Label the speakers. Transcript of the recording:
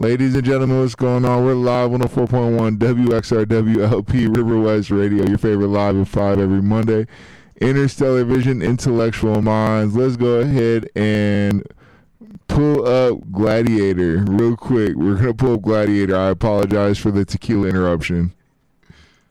Speaker 1: Ladies and gentlemen, what's going on? We're live 104.1 WXRWLP River West Radio, your favorite live at 5 every Monday. Interstellar Vision, Intellectual Minds. Let's go ahead and pull up Gladiator real quick. We're going to pull up Gladiator. I apologize for the tequila interruption.